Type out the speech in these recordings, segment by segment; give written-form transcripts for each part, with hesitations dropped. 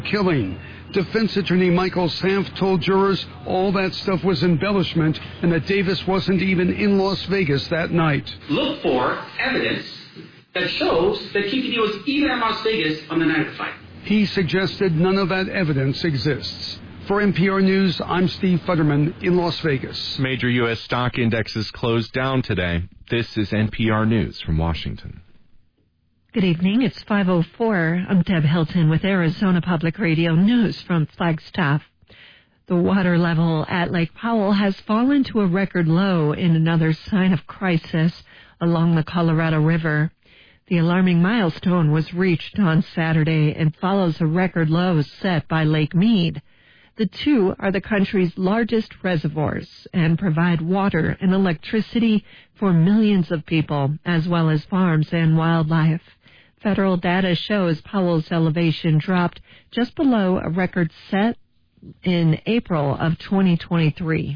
killing. Defense attorney Michael Sanft told jurors all that stuff was embellishment and that Davis wasn't even in Las Vegas that night. Look for evidence that shows that TPD was even in Las Vegas on the night of the fight. He suggested none of that evidence exists. For NPR News, I'm Steve Futterman in Las Vegas. Major U.S. stock indexes closed down today. This is NPR News from Washington. Good evening. It's 5:04. I'm Deb Hilton with Arizona Public Radio News from Flagstaff. The water level at Lake Powell has fallen to a record low in another sign of crisis along the Colorado River. The alarming milestone was reached on Saturday and follows a record low set by Lake Mead. The two are the country's largest reservoirs and provide water and electricity for millions of people, as well as farms and wildlife. Federal data shows Powell's elevation dropped just below a record set in April of 2023.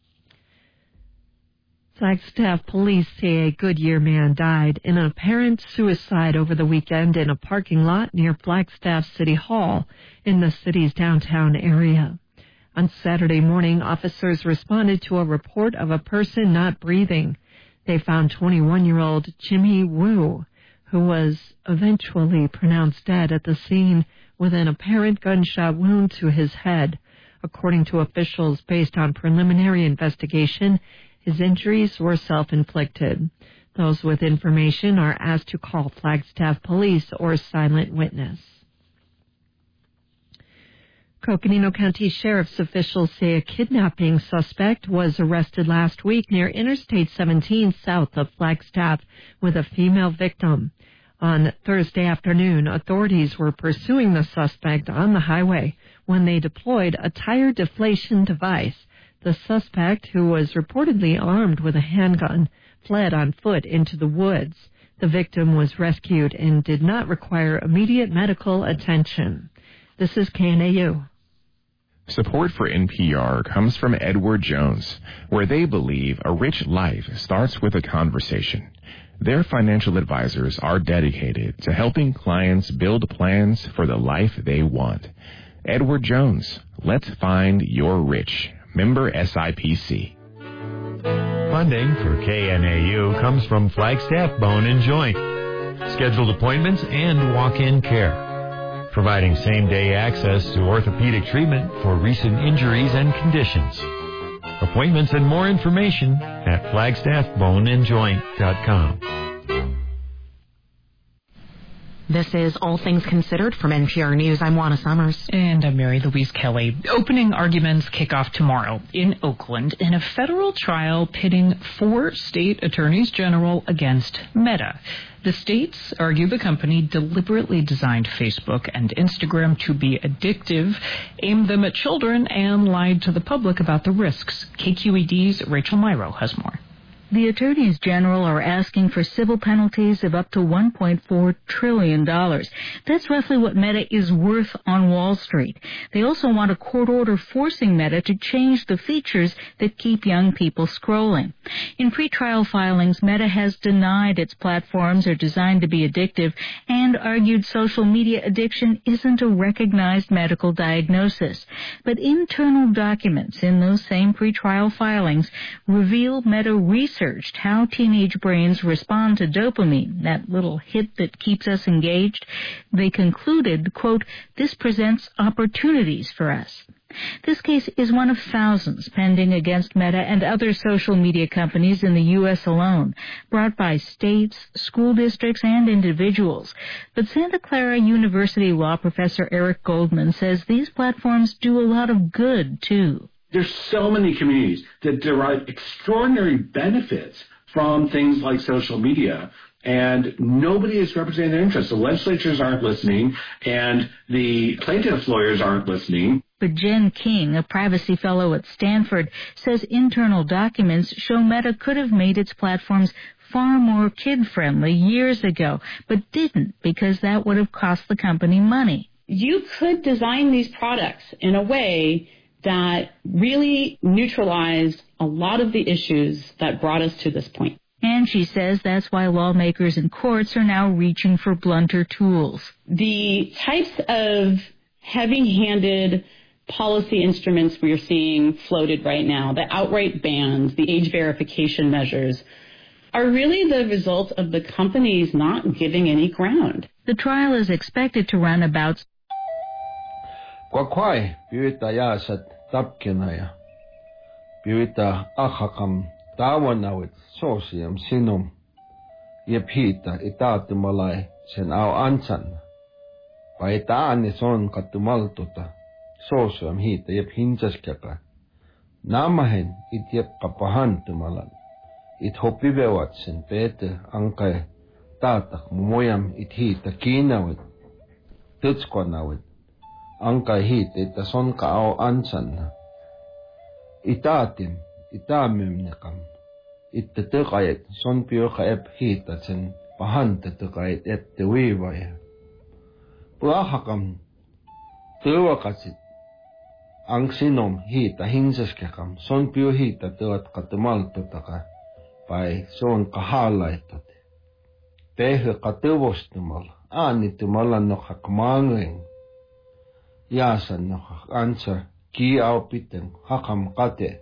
Flagstaff police say a Goodyear man died in an apparent suicide over the weekend in a parking lot near Flagstaff City Hall in the city's downtown area. On Saturday morning, officers responded to a report of a person not breathing. They found 21-year-old Jimmy Wu, who was eventually pronounced dead at the scene with an apparent gunshot wound to his head. According to officials, based on preliminary investigation, his injuries were self-inflicted. Those with information are asked to call Flagstaff Police or Silent Witness. Coconino County Sheriff's officials say a kidnapping suspect was arrested last week near Interstate 17 south of Flagstaff with a female victim. On Thursday afternoon, authorities were pursuing the suspect on the highway when they deployed a tire deflation device. The suspect, who was reportedly armed with a handgun, fled on foot into the woods. The victim was rescued and did not require immediate medical attention. This is KNAU. Support for NPR comes from Edward Jones, where they believe a rich life starts with a conversation. Their financial advisors are dedicated to helping clients build plans for the life they want. Edward Jones, let's find your rich. Member SIPC. Funding for KNAU comes from Flagstaff Bone and Joint. Scheduled appointments and walk-in care. Providing same-day access to orthopedic treatment for recent injuries and conditions. Appointments and more information at flagstaffboneandjoint.com. This is All Things Considered from NPR News. I'm Juana Summers. And I'm Mary Louise Kelly. Opening arguments kick off tomorrow in Oakland in a federal trial pitting 4 state attorneys general against Meta. The states argue the company deliberately designed Facebook and Instagram to be addictive, aimed them at children, and lied to the public about the risks. KQED's Rachel Myrow has more. The attorneys general are asking for civil penalties of up to $1.4 trillion. That's roughly what Meta is worth on Wall Street. They also want a court order forcing Meta to change the features that keep young people scrolling. In pretrial filings, Meta has denied its platforms are designed to be addictive and argued social media addiction isn't a recognized medical diagnosis. But internal documents in those same pretrial filings reveal Meta researched how teenage brains respond to dopamine, that little hit that keeps us engaged. They concluded, quote, "This presents opportunities for us." This case is one of thousands pending against Meta and other social media companies in the U.S. alone, brought by states, school districts, and individuals. But Santa Clara University law professor Eric Goldman says these platforms do a lot of good, too. There's so many communities that derive extraordinary benefits from things like social media, and nobody is representing their interests. The legislatures aren't listening, and the plaintiffs' lawyers aren't listening. But Jen King, a privacy fellow at Stanford, says internal documents show Meta could have made its platforms far more kid-friendly years ago, but didn't because that would have cost the company money. You could design these products in a way that really neutralized a lot of the issues that brought us to this point. And she says that's why lawmakers and courts are now reaching for blunter tools. The types of heavy-handed policy instruments we're seeing floated right now, the outright bans, the age verification measures, are really the result of the companies not giving any ground. The trial is expected to run about Kwakwai piwita yasat tapkinaya. Piwita achakam tawanawit sosiam sinum. Yepita itatumalay sen au ansan. Paitaani son katumaltuta. Sosiam hita yep hinsaskaka. Namahen it yep kapahantumalan. It hopivewat sen pete angkay tatak mumoyam it hita kinawit. Tutskwanawit. Angkay hita ita son ka au ansan. Itatim, itamimnikam. Ittatukayet son piyoka ep hita sen pahantatukayet et tewiwaya. Puahakam tuwakasit. Ang sinom hita hinsaskakam son piyo hita tuwat katumaltutaka pai son kahalaitot. Tehe katuvostumal aanitumalan nokak mangeng. Yasan nokak ansa ki au piteng hakam kate.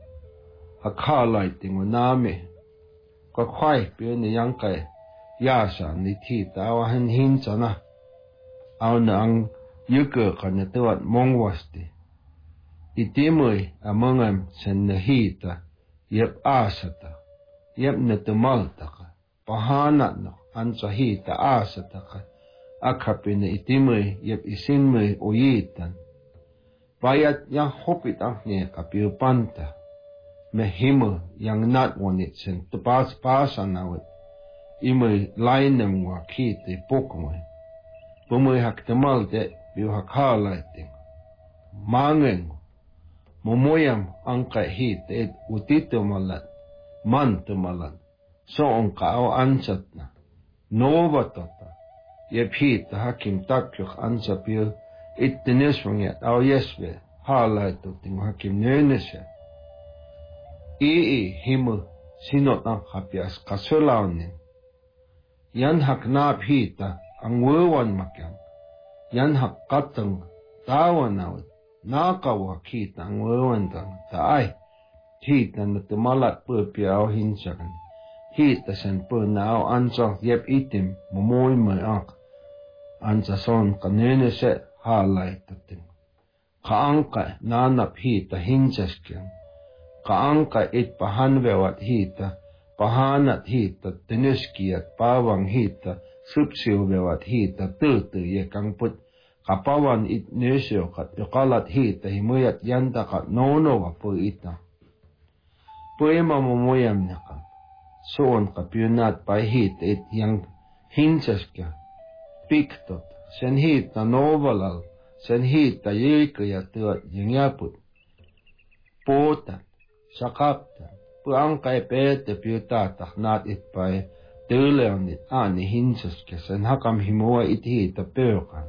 Hakalaiting unami. Kwakwai piyo ni yangkay yasan ni hita awahan hinsana. Aw na ang yuke kanatuat mongwasti. Itimui amangam sen nahita yep asata. Yep natumaltaka. Pahanat no ansa hita asataka. Akapin itimui yep isinmui uyitan. Bayat yang hopit ang niya kapiyo panta. Mehimu yang natwanit sen tupas pasan awit. Imui lainem wakiti pokmoy. Pumuy haktamalde biu hakalaiting. Mangeng. Mumuyam angka hit et utitumalat. Mantumalat. So angka au ansatna. Novatota. Yep hit hakim takyuk ansa piu ittiniswangyat au yesve. Halaituting hakim nönesya. Himu sinot ang hapias kasulaunin. Yan haknap hita ang wewan makyang. Yan hak katang tawanawit. Nakawak hita ang wewan tang taay. Hita na tumalat po piyaw hinsakan. Hita sen po naaw ansa yep itim mumoy may ang. Ansa son kanene se halay tating. Kaangka nanap hita hinsaskyan. Kaangka it pahanwewat hita. Pahanat hita tiniskiat pawang hita. Supsiwewat hita tutu yekang put. Kapawan it nesyo kat yokalat hita himuyat yanta kat nono po ita. Puema mumuyam naka. Soon kapyunat pa hita it yang hinsaskya. Piktot. Sen hita novalal. Sen hita yekaya tuat yang yaput. Potat. Sakaptan. Puang kay pete piutatak nat it pay tuleonit ani hinsaskya sen hakam himua it hita peukan.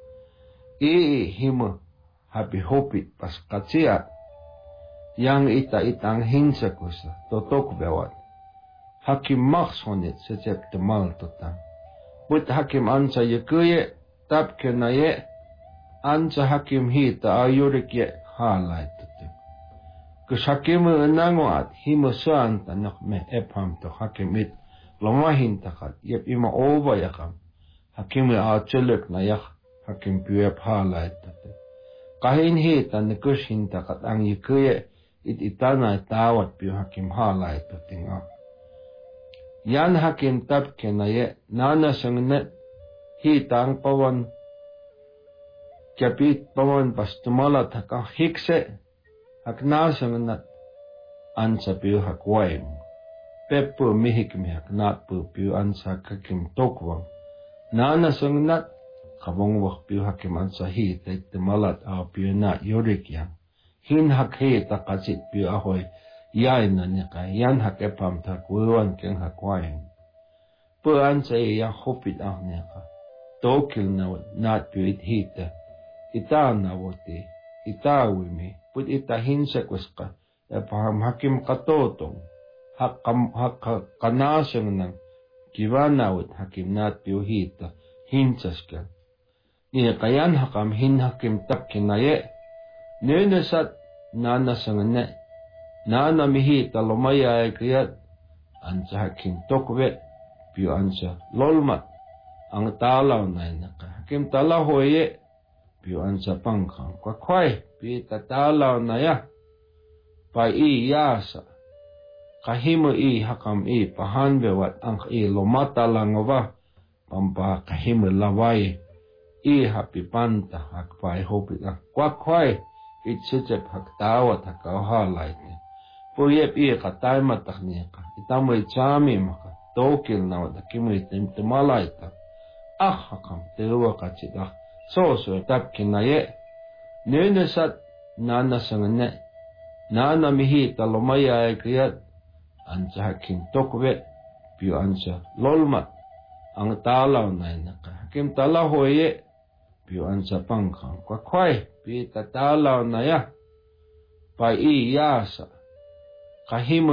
Himu hapi hopit pas katsiat. Yang itang hinsakusa totok bewat. Hakim maksonit secep temal tutang. But hakim ansa yekuye tapkena ye. Ansa hakim hita ayurik ye halay tutang. Kus hakimu nanguat himu saan tanak me epham to hakim it lomahin takat yep ima ova yakam. Hakimu aatsuluk na yak hakim piyep halay tutang. Kahin hita na kus hintakat ang yekuye it itana tawat piyo hakim halay tutang. Yan hakim tapkena ye nana sangnet hita ang pawan kapit pawan pas tumalat hakang hikse. Haknasang nat ansa piyo hakwaim. Pepo mihik mi haknat piyo ansa kakim tokwang. Nanasang nat kabongwak piyo hakim ansa hita itimalat aw piyo na yurik yang. Hin hak hita kasit piyo ahoy yay na nika yan hak epam takwewan keng hakwaim. Po ansa iya hopit ang nika. Tokil na nat piyo it hita. Ita nawati. Ita wimi. Put ita hinsakus ka, paham hakim katotong, kanasang ng kiwanawit hakim nat piuhita, hinsas ka. Ni kayan hakam hin hakim tak kinaye. Nenasat nana sangane. Nana mihi talomaya kayat. Ansa hakim tokwe. Piyo ansa lolmat. Ang talaw na naka. Hakim talaw hoye. Piyo ansa pangkang. Kwakway. Piyo tatalaw na ya. Pa yasa. Kahimo hakam pahanbe wat ang lomata langova. Pampa kahimo laway. Happy panta hakpai hopi kwakwai itsetep haktawat hakawhalaite poyep katay mataknika itamoy chami maka tokil nawada kimoy temalaita hakam tewa kachida so tapkinaye nenesat nana sangane nana mihi talomaya kayat ansa hakim tokwe piyo ansa lolmat ang talaw na naka hakim talaw hoye piyo ansa pangkang kwakway pi tatalaw na ya pa yasa kahimo